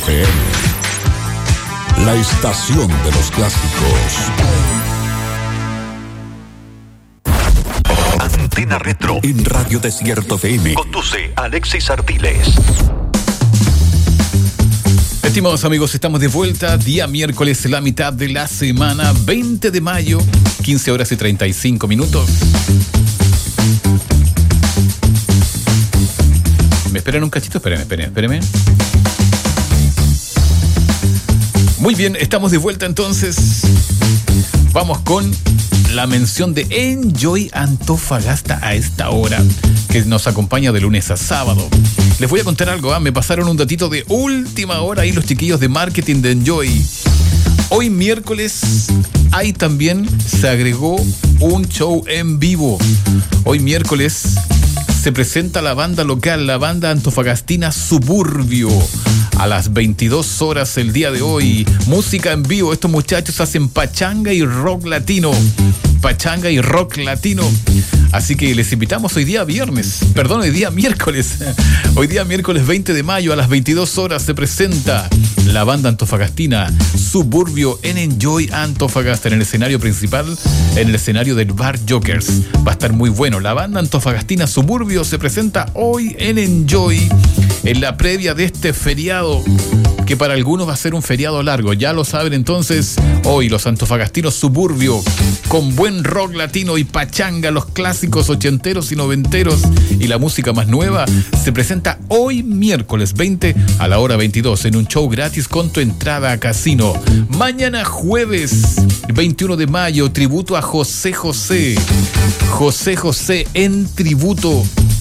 FM, la estación de los clásicos. Antena Retro En Radio Desierto FM. conduce Alexis Artiles. Estimados amigos, estamos de vuelta, día miércoles, la mitad de la semana, 20 de mayo, 15 horas y 35 minutos. ¿Me esperan un cachito? Espérenme. Muy bien, estamos de vuelta entonces. Vamos con la mención de Enjoy Antofagasta a esta hora, que nos acompaña de lunes a sábado. Les voy a contar algo, me pasaron un datito de última hora ahí los chiquillos de marketing de Enjoy. Hoy miércoles se agregó un show en vivo. Hoy miércoles se presenta la banda local, la banda antofagastina Suburbio. A las 22 horas el día de hoy, música en vivo. Estos muchachos hacen pachanga y rock latino. Así que les invitamos hoy día miércoles. Hoy día miércoles 20 de mayo a las 22 horas se presenta la banda antofagastina Suburbio en Enjoy Antofagasta, en el escenario principal, en el escenario del Bar Jokers. Va a estar muy bueno. La banda antofagastina Suburbio se presenta hoy en Enjoy, en la previa de este feriado, que para algunos va a ser un feriado largo. Ya lo saben entonces, hoy los antofagastinos Suburbio, con buen rock latino y pachanga, los clásicos ochenteros y noventeros y la música más nueva, se presenta hoy miércoles 20 a la hora 22 en un show gratis con tu entrada a casino. Mañana jueves 21 de mayo, tributo a José José en tributo.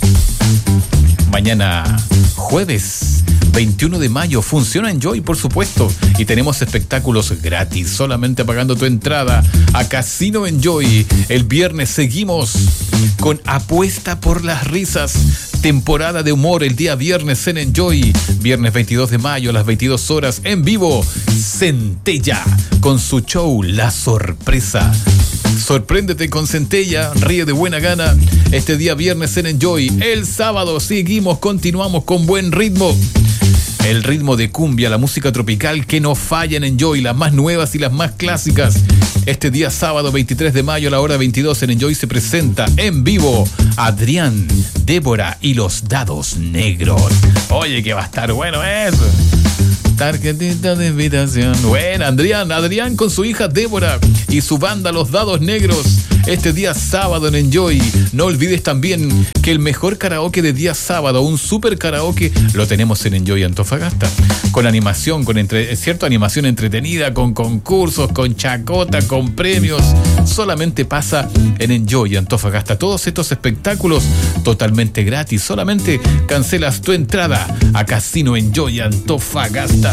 Mañana jueves 21 de mayo funciona Enjoy, por supuesto, y tenemos espectáculos gratis, solamente pagando tu entrada a Casino Enjoy. El viernes seguimos con Apuesta por las Risas, temporada de humor el día viernes en Enjoy. Viernes 22 de mayo a las 22 horas en vivo, Centella con su show La Sorpresa. Sorpréndete con Centella, ríe de buena gana este día viernes en Enjoy. El sábado continuamos con buen ritmo. El ritmo de cumbia, la música tropical que no falla en Enjoy, las más nuevas y las más clásicas. Este día sábado 23 de mayo a la hora 22 en Enjoy se presenta en vivo Adrián, Débora y los Dados Negros. Oye, que va a estar bueno eso. Tarjetita de invitación. Bueno, Adrián con su hija Débora y su banda Los Dados Negros. Este día sábado en Enjoy. No olvides también que el mejor karaoke de día sábado, un super karaoke, lo tenemos en Enjoy Antofagasta. Con animación, animación entretenida, con concursos, con chacota, con premios. Solamente pasa en Enjoy Antofagasta. Todos estos espectáculos totalmente gratis. Solamente cancelas tu entrada a Casino Enjoy Antofagasta.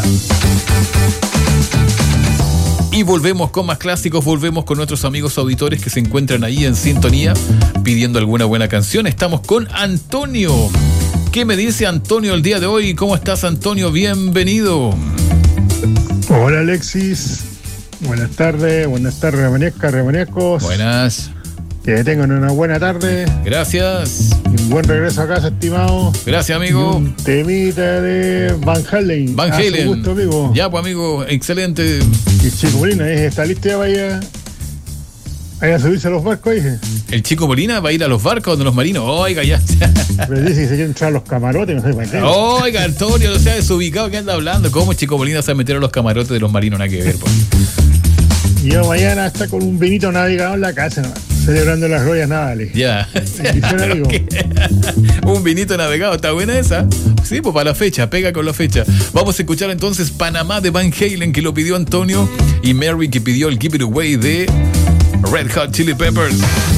Y volvemos con más clásicos, volvemos con nuestros amigos auditores que se encuentran ahí en sintonía pidiendo alguna buena canción. Estamos con Antonio. ¿Qué me dice Antonio el día de hoy? ¿Cómo estás, Antonio? Bienvenido. Hola, Alexis. Buenas tardes, remaniescos. Buenas. Que tengan una buena tarde. Gracias. Un buen regreso a casa, estimado. Gracias, amigo. Y un temita de Van Halen. Van Halen. A su gusto, amigo. Ya, pues, amigo, excelente. Y el Chico Molina, ¿está listo ya vaya a subirse a los barcos, dije? ¿El Chico Molina va a ir a los barcos de los marinos? Oiga, ya. Pero dice que se quiere entrar a los camarotes, no sé para qué. Oiga, Antonio, no sea desubicado que anda hablando. ¿Cómo Chico Molina se va a meter a los camarotes de los marinos? Nada que ver, pues. Y yo mañana está con un vinito navegado en la casa, ¿no? Celebrando las glorias navales. Ya. Un vinito navegado, ¿está buena esa? Sí, pues para la fecha, pega con la fecha. Vamos a escuchar entonces Panamá de Van Halen, que lo pidió Antonio, y Mary, que pidió el Give It Away de Red Hot Chili Peppers.